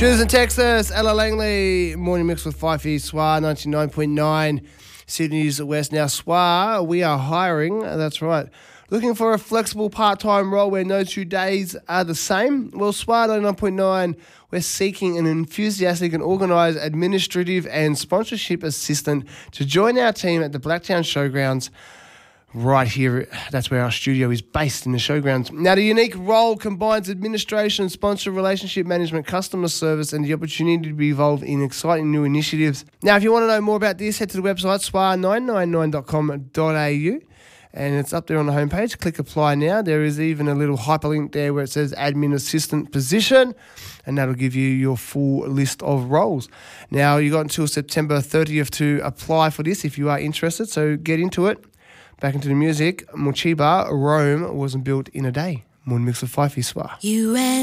Cheers in Texas, Ella Langley, morning mix with Fifey, SWA 99.9, Sydney's West. Now, SWA, we are hiring, that's right. Looking for a flexible part-time role where no 2 days are the same? Well, SWA 99.9, we're seeking an enthusiastic and organised administrative and sponsorship assistant to join our team at the Blacktown Showgrounds. Right here, that's where our studio is based, in the Showgrounds. Now, the unique role combines administration, sponsor, relationship management, customer service, and the opportunity to be involved in exciting new initiatives. Now, if you want to know more about this, head to the website swa999.com.au, and it's up there on the homepage. Click apply now. There is even a little hyperlink there where it says admin assistant position, and that'll give you your full list of roles. Now, you got until September 30th to apply for this if you are interested, so get into it. Back into the music. Mochiba, Rome wasn't built in a day. Morning mix of Fifey, SWA.